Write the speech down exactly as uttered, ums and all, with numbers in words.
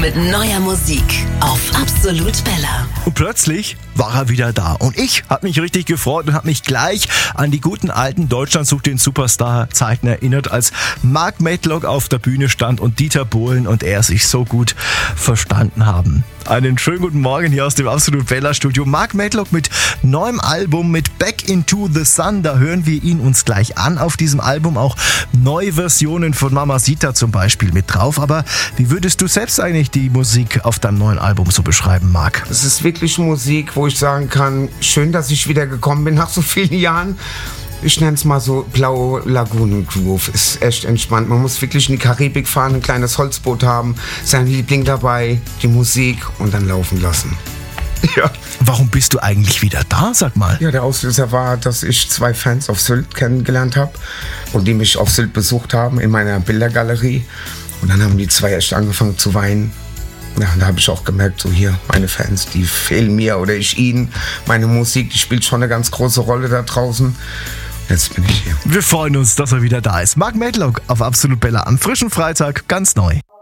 mit neuer Musik auf Absolut Bella. Und plötzlich war er wieder da. Und ich habe mich richtig gefreut und habe mich gleich an die guten alten Deutschland sucht den Superstar-Zeiten erinnert, als Mark Medlock auf der Bühne stand und Dieter Bohlen und er sich so gut verstanden haben. Einen schönen guten Morgen hier aus dem Absolut Bella Studio. Mark Medlock mit neuem Album, mit Back into the Sun. Da hören wir ihn uns gleich an. Auf diesem Album auch neue Versionen von Mamacita zum Beispiel mit drauf. Aber wie würdest du selbst eigentlich die Musik auf deinem neuen Album so beschreiben, Mark? Es ist wirklich Musik, wo ich sagen kann, schön, dass ich wieder gekommen bin nach so vielen Jahren. Ich nenne es mal so Blaue Lagunen Groove. Ist echt entspannt. Man muss wirklich in die Karibik fahren, ein kleines Holzboot haben, sein Liebling dabei, die Musik und dann laufen lassen. Ja. Warum bist du eigentlich wieder da, sag mal? Ja, der Auslöser war, dass ich zwei Fans auf Sylt kennengelernt habe und die mich auf Sylt besucht haben in meiner Bildergalerie. Und dann haben die zwei echt angefangen zu weinen. Ja, und da habe ich auch gemerkt, so hier, meine Fans, die fehlen mir oder ich ihnen. Meine Musik, die spielt schon eine ganz große Rolle da draußen. Jetzt bin ich hier. Wir freuen uns, dass er wieder da ist. Mark Medlock auf Absolut Bella am frischen Freitag, ganz neu.